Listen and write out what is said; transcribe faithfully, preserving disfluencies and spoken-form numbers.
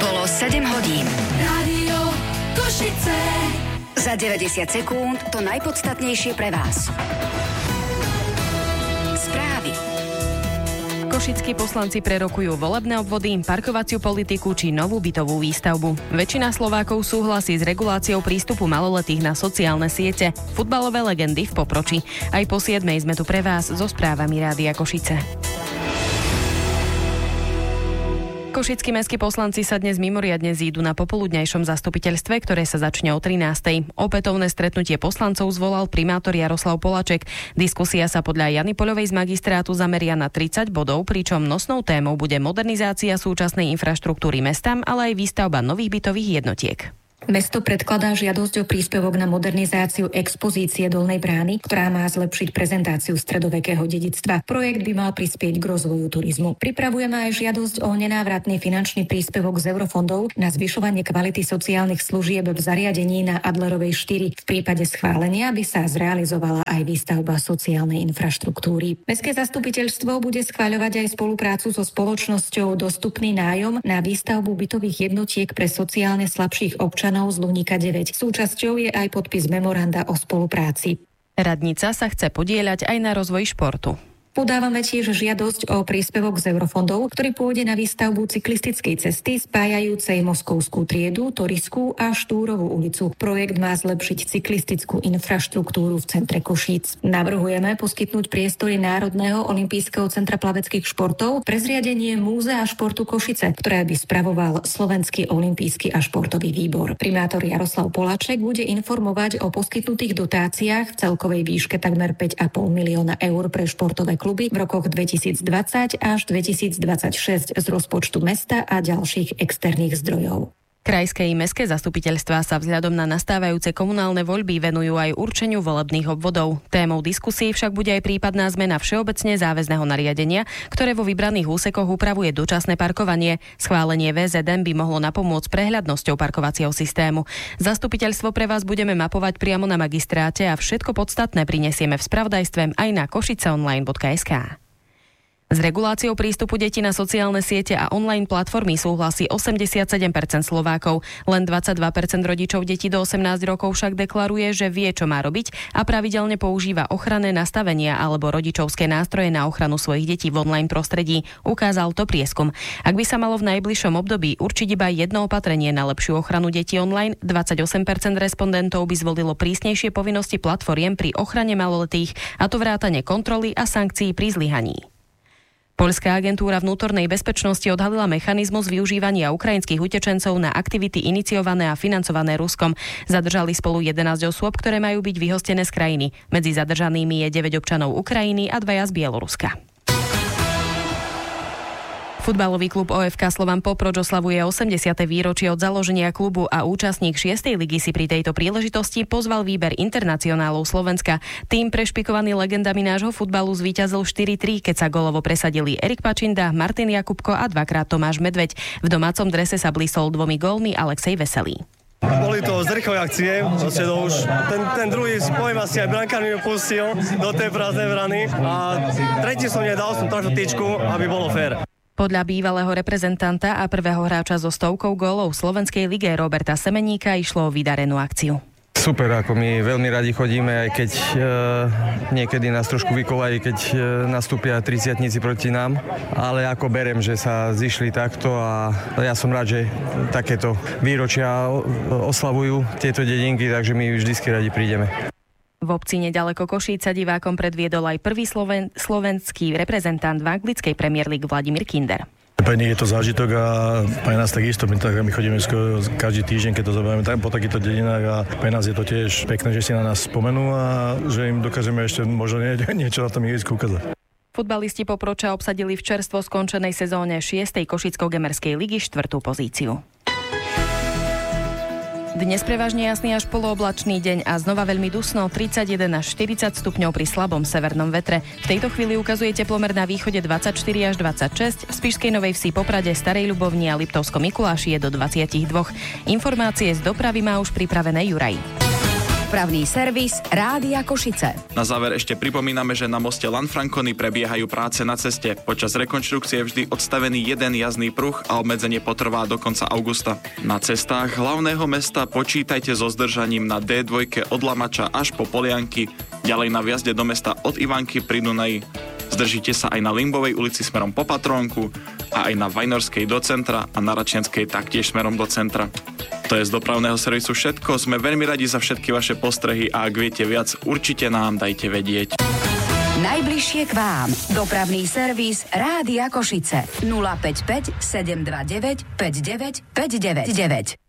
Bolo sedem hodín. Rádio Košice. Za deväťdesiat sekúnd to najpodstatnejšie pre vás. Správy. Košickí poslanci prerokujú volebné obvody, parkovaciu politiku či novú bytovú výstavbu. Väčšina Slovákov súhlasí s reguláciou prístupu maloletých na sociálne siete. Futbalové legendy v poproči. Aj po siedmej sme tu pre vás so správami Rádia Košice. Košickí mestskí poslanci sa dnes mimoriadne zídu na popoludňajšom zastupiteľstve, ktoré sa začne o trinástej. Opätovné stretnutie poslancov zvolal primátor Jaroslav Polaček. Diskusia sa podľa Jany Poľovej z magistrátu zameria na tridsať bodov, pričom nosnou témou bude modernizácia súčasnej infraštruktúry mesta, ale aj výstavba nových bytových jednotiek. Mesto predkladá žiadosť o príspevok na modernizáciu expozície Dolnej brány, ktorá má zlepšiť prezentáciu stredovekého dedičstva. Projekt by mal prispieť k rozvoju turizmu. Pripravujeme aj žiadosť o nenávratný finančný príspevok z eurofondov na zvyšovanie kvality sociálnych služieb v zariadení na Adlerovej štyri. V prípade schválenia by sa zrealizovala aj výstavba sociálnej infraštruktúry. Mestské zastupiteľstvo bude schvaľovať aj spoluprácu so spoločnosťou Dostupný nájom na výstavbu bytových jednotiek pre sociálne slabších občanov z Luníka deväť. Súčasťou je aj podpis memoranda o spolupráci. Radnica sa chce podieľať aj na rozvoji športu. Podávame tiež žiadosť o príspevok z eurofondov, ktorý pôjde na výstavbu cyklistickej cesty spájajúcej Moskovskú triedu, Torisku a Štúrovú ulicu. Projekt má zlepšiť cyklistickú infraštruktúru v centre Košíc. Navrhujeme poskytnúť priestory Národného olympijského centra plaveckých športov pre zriadenie Múzea športu Košice, ktoré by spravoval Slovenský olympijský a športový výbor. Primátor Jaroslav Polaček bude informovať o poskytnutých dotáciách v celkovej výške takmer päť a pol milióna eur pre športové kluby v rokoch dvetisícdvadsať až dvetisícdvadsaťšesť z rozpočtu mesta a ďalších externých zdrojov. Krajské i mestské zastupiteľstvá sa vzhľadom na nastávajúce komunálne voľby venujú aj určeniu volebných obvodov. Témou diskusie však bude aj prípadná zmena všeobecne záväzného nariadenia, ktoré vo vybraných úsekoch upravuje dočasné parkovanie. Schválenie vé zet em by mohlo napomôcť prehľadnosťou parkovacieho systému. Zastupiteľstvo pre vás budeme mapovať priamo na magistráte a všetko podstatné prinesieme v spravodajstve aj na košiceonline bodka es ká. S reguláciou prístupu detí na sociálne siete a online platformy súhlasí osemdesiatsedem percent Slovákov. Len dvadsaťdva percent rodičov detí do osemnásť rokov však deklaruje, že vie, čo má robiť a pravidelne používa ochranné nastavenia alebo rodičovské nástroje na ochranu svojich detí v online prostredí. Ukázal to prieskum. Ak by sa malo v najbližšom období určiť iba jedno opatrenie na lepšiu ochranu detí online, dvadsaťosem percent respondentov by zvolilo prísnejšie povinnosti platformiem pri ochrane maloletých, a to vrátane kontroly a sankcií pri zlyhaní. Poľská agentúra vnútornej bezpečnosti odhalila mechanizmus využívania ukrajinských utečencov na aktivity iniciované a financované Ruskom. Zadržali spolu jedenásť osôb, ktoré majú byť vyhostené z krajiny. Medzi zadržanými je deväť občanov Ukrajiny a dvaja z Bieloruska. Futbalový klub ó ef ká Slovan Poproč oslavuje osemdesiate výročie od založenia klubu a účastník šiestej ligy si pri tejto príležitosti pozval výber internacionálov Slovenska. Tým prešpikovaný legendami nášho futbalu zvíťazil štyri tri, keď sa golovo presadili Erik Pačinda, Martin Jakubko a dvakrát Tomáš Medveď. V domácom drese sa blísol dvomi gólmi Alexej Veselý. Boli to zrchové akcie, proste to už ten, ten druhý, poviem asi aj brankár mi pustil do tej prázdnej brany a tretí som nedal, som trošku tyčku, aby bolo fér. Podľa bývalého reprezentanta a prvého hráča so stovkou gólov v slovenskej lige Roberta Semeníka išlo o vydarenú akciu. Super, ako my veľmi radi chodíme, aj keď e, niekedy nás trošku vykolají, keď e, nastúpia tridsiatnici proti nám, ale ako berem, že sa zišli takto a ja som rád, že takéto výročia oslavujú tieto dedinky, takže my vždycky radi prídeme. V obci nedaleko Košíc sa divákom predviedol aj prvý sloven, slovenský reprezentant v anglickej Premier League Vladimír Kinder. Pre nich je to zážitok a pre nás takisto. My, tak, my chodíme skoro každý týždeň, keď to zoberieme po takýchto dedinách a pre nás je to tiež pekné, že si na nás spomenú a že im dokážeme ešte možno nie, niečo na tom ihrisku ukázať. Futbalisti Poproča obsadili v čerstvo skončenej sezóne šiestej Košicko-Gemerskej ligy štvrtú pozíciu. Dnes prevažne jasný až polooblačný deň a znova veľmi dusno, tridsaťjeden až štyridsať stupňov pri slabom severnom vetre. V tejto chvíli ukazuje teplomer na východe dvadsaťštyri až dvadsaťšesť, v Spišskej Novej Vsi, Poprade, Starej Ľubovni a Liptovskom Mikuláši je do dvadsaťdva. Informácie z dopravy má už pripravené Juraj. Dopravný servis Rádia Košice. Na záver ešte pripomíname, že na moste Lanfranconi prebiehajú práce na ceste. Počas rekonštrukcie je vždy odstavený jeden jazdný pruh a obmedzenie potrvá do konca augusta. Na cestách hlavného mesta počítajte so zdržaním na dé dva od Lamača až po Polianky, ďalej na vjazde do mesta od Ivanky pri Dunaji. Zdržíte sa aj na Limbovej ulici smerom po Patrónku a aj na Vajnorskej do centra a na Račianskej taktiež smerom do centra. To je z dopravného servisu všetko. Sme veľmi radi za všetky vaše postrehy a ak viete viac, určite nám dajte vedieť. Najbližšie k vám. Dopravný servis Rádia Košice. nula päť päť sedem dva deväť päť deväť päť deväť deväť.